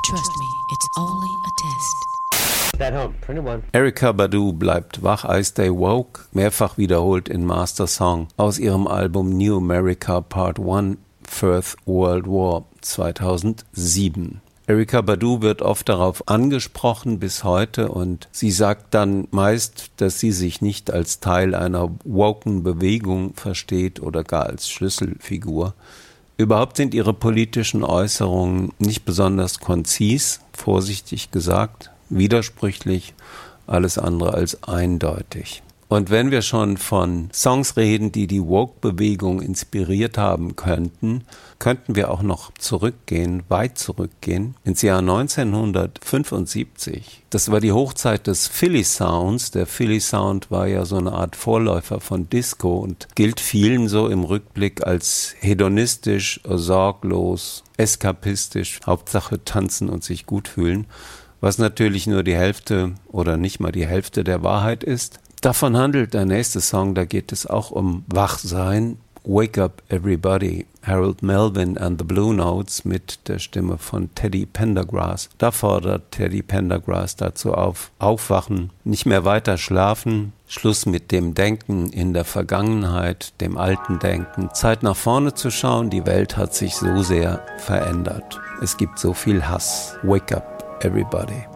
Trust me, it's only a test. Erykah Badu bleibt wach, I Stay Woke, mehrfach wiederholt in Master Song aus ihrem Album New America Part 1 First World War 2007. Erykah Badu wird oft darauf angesprochen bis heute und sie sagt dann meist, dass sie sich nicht als Teil einer woken Bewegung versteht oder gar als Schlüsselfigur. Überhaupt sind ihre politischen Äußerungen nicht besonders konzis, vorsichtig gesagt, widersprüchlich, alles andere als eindeutig. Und wenn wir schon von Songs reden, die die Woke-Bewegung inspiriert haben könnten wir auch noch zurückgehen, weit zurückgehen, ins Jahr 1975. Das war die Hochzeit des Philly Sounds. Der Philly Sound war ja so eine Art Vorläufer von Disco und gilt vielen so im Rückblick als hedonistisch, sorglos, eskapistisch, Hauptsache tanzen und sich gut fühlen, was natürlich nur die Hälfte oder nicht mal die Hälfte der Wahrheit ist. Davon handelt der nächste Song, da geht es auch um Wachsein. Wake Up Everybody, Harold Melvin and the Blue Notes mit der Stimme von Teddy Pendergrass. Da fordert Teddy Pendergrass dazu auf, aufwachen, nicht mehr weiter schlafen, Schluss mit dem Denken in der Vergangenheit, dem alten Denken, Zeit nach vorne zu schauen, die Welt hat sich so sehr verändert. Es gibt so viel Hass. Wake Up Everybody.